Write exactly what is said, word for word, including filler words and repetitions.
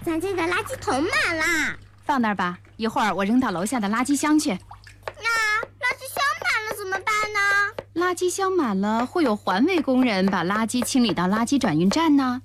咱家的垃圾桶满了， 放那儿吧，一会儿我扔到楼下的垃圾箱去。 那垃圾箱满了怎么办呢？ 垃圾箱满了，会有环卫工人把垃圾清理到垃圾转运站呢。